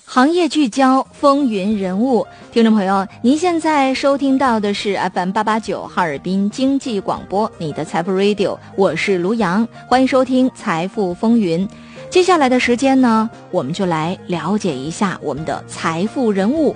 行业聚焦，风云人物。听众朋友，您现在收听到的是 FM889 哈尔滨经济广播，你的财富 Radio， 我是卢阳，欢迎收听财富风云。接下来的时间呢，我们就来了解一下我们的财富人物。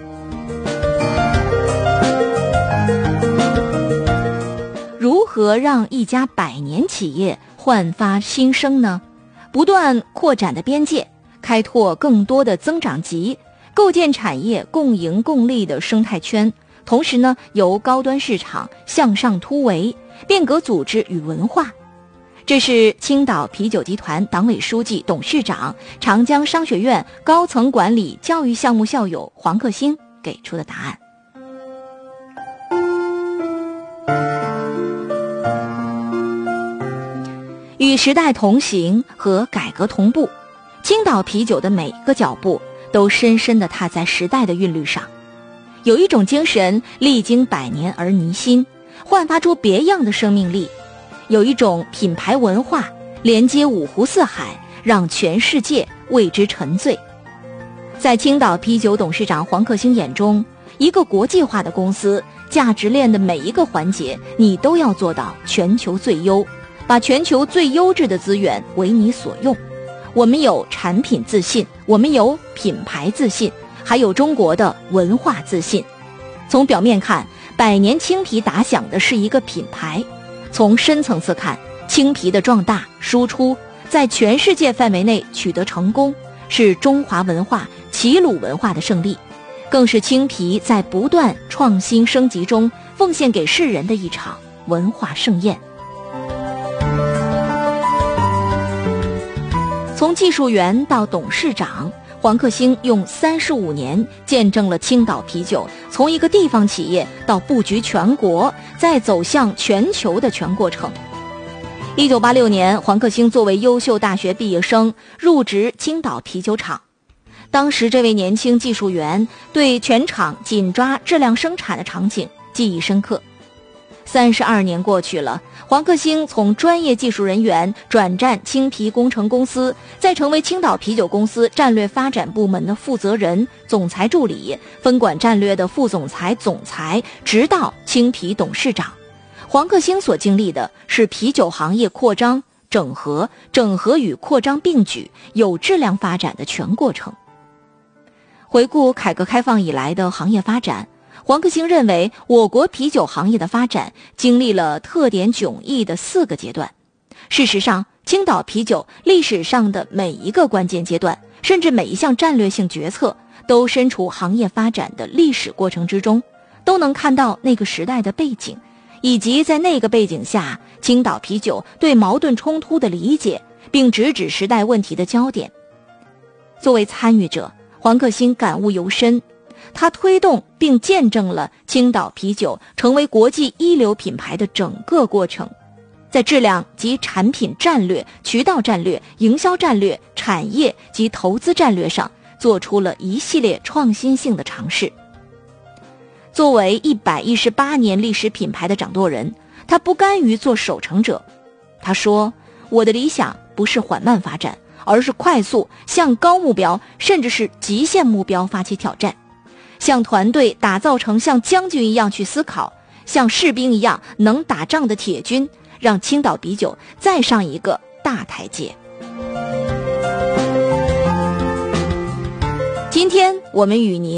如何让一家百年企业焕发新生呢？不断扩展的边界，开拓更多的增长极，构建产业共赢共利的生态圈，同时呢，由高端市场向上突围，变革组织与文化。这是青岛啤酒集团党委书记、董事长、长江商学院高层管理教育项目校友黄克兴给出的答案。与时代同行和改革同步，青岛啤酒的每一个脚步都深深地踏在时代的韵律上。有一种精神历经百年而弥新，焕发出别样的生命力。有一种品牌文化连接五湖四海，让全世界为之沉醉。在青岛啤酒董事长黄克兴眼中，一个国际化的公司，价值链的每一个环节你都要做到全球最优，把全球最优质的资源为你所用。我们有产品自信，我们有品牌自信，还有中国的文化自信。从表面看，百年青啤打响的是一个品牌；从深层次看，青啤的壮大输出，在全世界范围内取得成功，是中华文化、齐鲁文化的胜利，更是青啤在不断创新升级中奉献给世人的一场文化盛宴。从技术员到董事长，黄克兴用35年见证了青岛啤酒从一个地方企业到布局全国，再走向全球的全过程。1986年，黄克兴作为优秀大学毕业生入职青岛啤酒厂。当时这位年轻技术员对全厂紧抓质量生产的场景记忆深刻。32年过去了，黄克兴从专业技术人员转战青啤工程公司，再成为青岛啤酒公司战略发展部门的负责人、总裁助理、分管战略的副总裁、总裁，直到青啤董事长。黄克兴所经历的是啤酒行业扩张、整合与扩张并举、有质量发展的全过程。回顾改革开放以来的行业发展，黄克兴认为，我国啤酒行业的发展经历了特点迥异的4个阶段。事实上，青岛啤酒历史上的每一个关键阶段，甚至每一项战略性决策，都身处行业发展的历史过程之中，都能看到那个时代的背景，以及在那个背景下，青岛啤酒对矛盾冲突的理解，并直指时代问题的焦点。作为参与者，黄克兴感悟尤深。他推动并见证了青岛啤酒成为国际一流品牌的整个过程，在质量及产品战略、渠道战略、营销战略、产业及投资战略上做出了一系列创新性的尝试。作为118年历史品牌的掌舵人，他不甘于做守成者。他说，我的理想不是缓慢发展，而是快速向高目标甚至是极限目标发起挑战，向团队打造成像将军一样去思考，像士兵一样能打仗的铁军，让青岛啤酒再上一个大台阶。今天我们与您